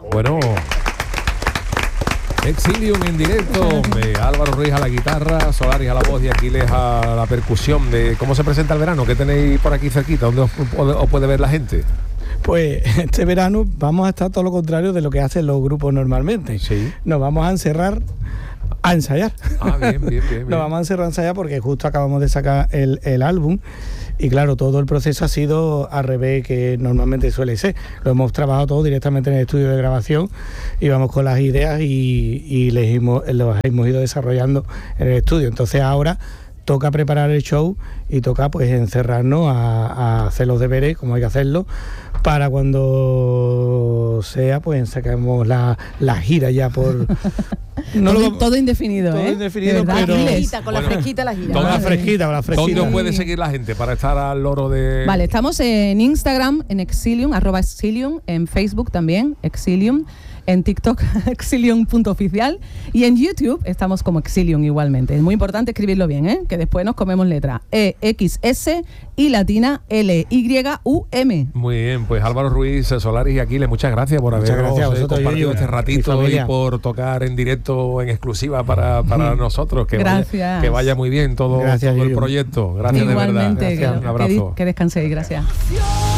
Bueno, Exilium en directo, Álvaro Ruiz a la guitarra, Solaris a la voz y Aquiles a la percusión. De ¿cómo se presenta el verano? ¿Qué tenéis por aquí cerquita? ¿Dónde os puede ver la gente? Pues este verano vamos a estar todo lo contrario de lo que hacen los grupos normalmente. Sí. Nos vamos a encerrar a ensayar. Ah, bien. Nos vamos a encerrar a ensayar porque justo acabamos de sacar el álbum y claro, todo el proceso ha sido al revés que normalmente suele ser. Lo hemos trabajado todo directamente en el estudio de grabación y vamos con las ideas y los hemos ido desarrollando en el estudio. Entonces ahora toca preparar el show y toca pues encerrarnos a hacer los deberes como hay que hacerlo para cuando sea pues saquemos la gira ya por todo indefinido, todo indefinido, pero con la fresquita la gira. Con la fresquita. ¿Dónde puede seguir la gente para estar al loro de...? Vale, estamos en Instagram, en Exilium, @Exilium, en Facebook también, Exilium, en TikTok, exilium.oficial, y en YouTube estamos como Exilium igualmente. Es muy importante escribirlo bien, que después nos comemos letra EXS y latina LYUM. Muy bien, pues Álvaro Ruiz, Solaris y Aquiles, muchas gracias por haber compartido este ratito y por tocar en directo en exclusiva para nosotros. Gracias. Que vaya muy bien todo el proyecto. Gracias. Igualmente, de verdad. Gracias, un abrazo. Que descanséis, gracias.